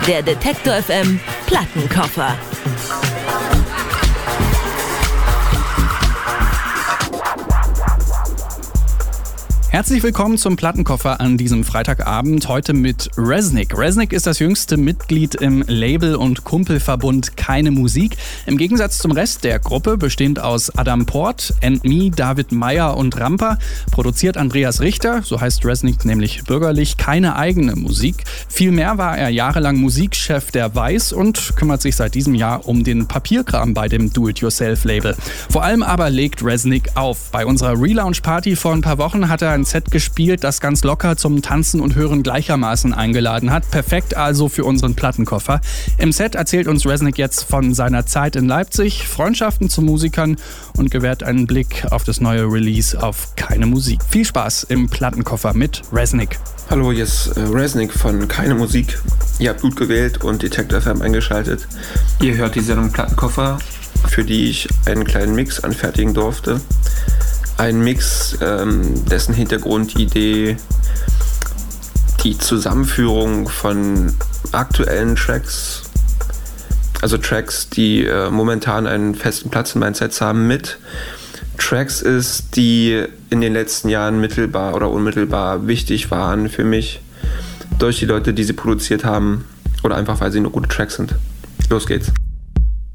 Der Detektor FM Plattenkoffer. Herzlich willkommen zum Plattenkoffer an diesem Freitagabend, heute mit Resnick. Resnick ist das jüngste Mitglied im Label- und Kumpelverbund Keine Musik. Im Gegensatz zum Rest der Gruppe, bestehend aus Adam Port, &Me, David Meyer und Ramper, produziert Andreas Richter, so heißt Resnick nämlich bürgerlich, keine eigene Musik. Vielmehr war er jahrelang Musikchef der Weiß und kümmert sich seit diesem Jahr um den Papierkram bei dem Do-It-Yourself-Label. Vor allem aber legt Resnick auf. Bei unserer Relaunch-Party vor ein paar Wochen hat er ein Set gespielt, das ganz locker zum Tanzen und Hören gleichermaßen eingeladen hat. Perfekt also für unseren Plattenkoffer. Im Set erzählt uns Resnick jetzt von seiner Zeit in Leipzig, Freundschaften zu Musikern und gewährt einen Blick auf das neue Release auf Keine Musik. Viel Spaß im Plattenkoffer mit Resnick. Hallo, hier ist Resnick von Keine Musik. Ihr habt gut gewählt und Detektor FM eingeschaltet. Ihr hört die Sendung Plattenkoffer, für die ich einen kleinen Mix anfertigen durfte. Ein Mix, dessen Hintergrundidee die Zusammenführung von aktuellen Tracks, also Tracks, die momentan einen festen Platz in meinen Sets haben, mit Tracks ist, die in den letzten Jahren mittelbar oder unmittelbar wichtig waren für mich, durch die Leute, die sie produziert haben, oder einfach weil sie nur gute Tracks sind. Los geht's.